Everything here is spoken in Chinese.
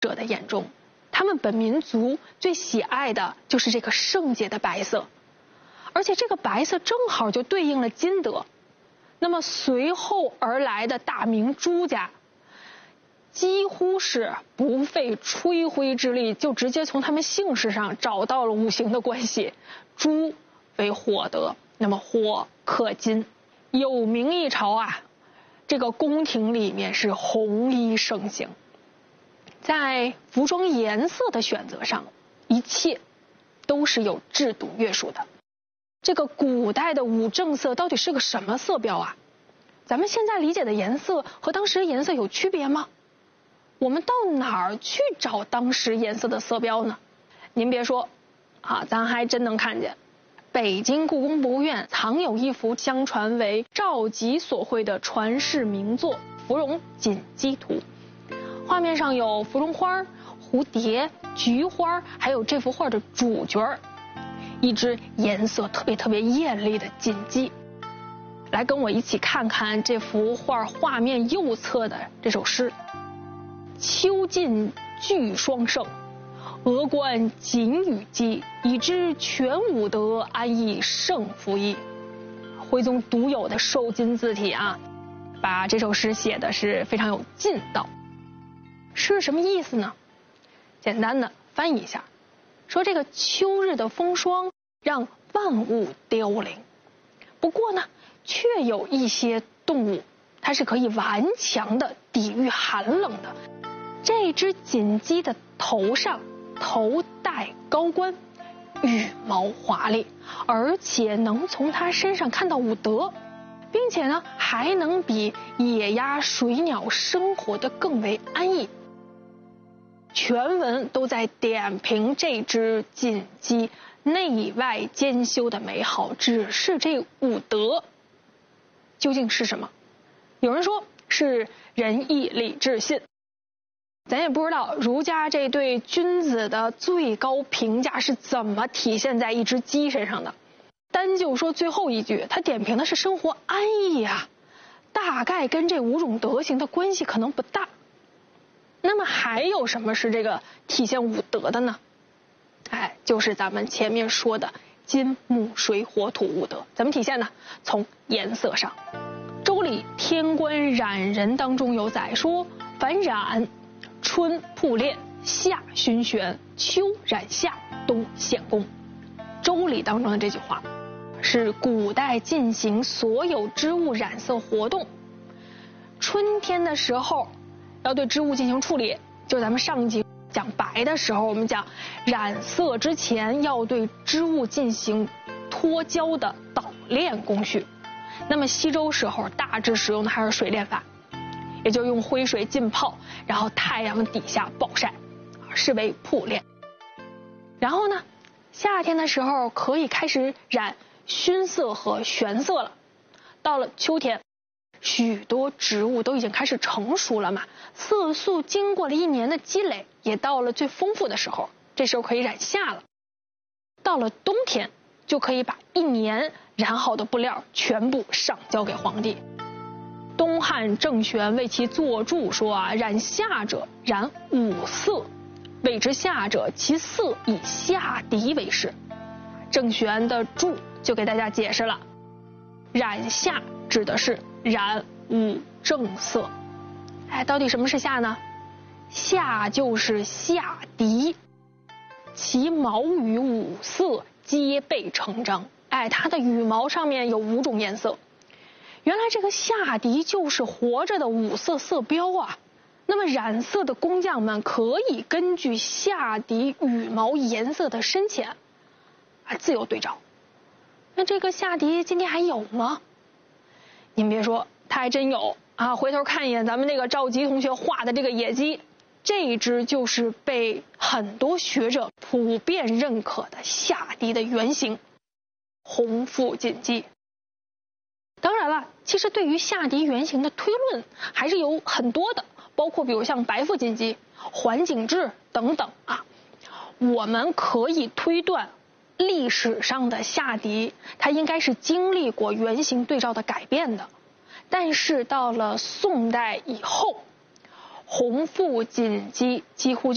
者的眼中，他们本民族最喜爱的就是这个圣洁的白色，而且这个白色正好就对应了金德。那么随后而来的大明朱家，几乎是不费吹灰之力，就直接从他们姓氏上找到了五行的关系，朱为火德，那么火克金。有明一朝啊，这个宫廷里面是红衣盛行，在服装颜色的选择上，一切都是有制度约束的。这个古代的五正色到底是个什么色标啊？咱们现在理解的颜色和当时颜色有区别吗？我们到哪儿去找当时颜色的色标呢？您别说啊，咱还真能看见。北京故宫博物院藏有一幅相传为赵佶所绘的传世名作《芙蓉锦鸡图》，画面上有芙蓉花、蝴蝶、菊花，还有这幅画的主角一只颜色特别艳丽的锦鸡。来跟我一起看看这幅画画面右侧的这首诗：秋尽聚双盛，峨冠锦羽鸡，已知全武德，安逸胜服役。徽宗独有的瘦金字体啊，把这首诗写的是非常有劲道。是什么意思呢？简单的翻译一下，说这个秋日的风霜让万物凋零，不过呢，却有一些动物它是可以顽强的抵御寒冷的。这只锦鸡的头上头戴高冠，羽毛华丽，而且能从它身上看到武德，并且呢还能比野鸭水鸟生活得更为安逸。全文都在点评这只锦鸡内外兼修的美好，只是这武德究竟是什么？有人说是仁义礼智信，咱也不知道儒家这对君子的最高评价是怎么体现在一只鸡身上的。单就说最后一句，他点评的是生活安逸啊，大概跟这五种德行的关系可能不大。那么还有什么是这个体现武德的呢？就是咱们前面说的金木水火土五德。怎么体现呢？从颜色上。周礼天官染人当中有载说，凡染，春曝炼，夏熏玄，秋染夏，冬献公。周礼当中的这句话是古代进行所有织物染色活动。春天的时候要对织物进行处理，就咱们上集讲白的时候，我们讲染色之前要对织物进行脱胶的捣炼工序。那么西周时候大致使用的还是水炼法，也就用灰水浸泡，然后太阳底下暴晒，视为曝炼。然后呢，夏天的时候可以开始染熏色和玄色了。到了秋天，许多植物都已经开始成熟了嘛，色素经过了一年的积累，也到了最丰富的时候，这时候可以染夏了。到了冬天，就可以把一年染好的布料全部上交给皇帝。东汉郑玄为其作注说染夏者染五色，谓之夏者，其色以夏狄为是。郑玄的注就给大家解释了，染夏指的是染五正色。到底什么是夏呢？夏就是夏狄，其毛羽五色皆被成章。它的羽毛上面有5种颜色。原来这个夏狄就是活着的五色色标啊。那么染色的工匠们可以根据夏狄羽毛颜色的深浅自由对照。那这个夏狄今天还有吗？您别说，它还真有啊！回头看一眼咱们那个赵佶同学画的这个野鸡，这一只就是被很多学者普遍认可的夏狄的原型红腹锦鸡。当然了，其实对于夏狄原型的推论还是有很多的，包括比如像白腹锦鸡、环景雉等等啊。我们可以推断历史上的夏狄它应该是经历过原型对照的改变的，但是到了宋代以后，红腹锦鸡几乎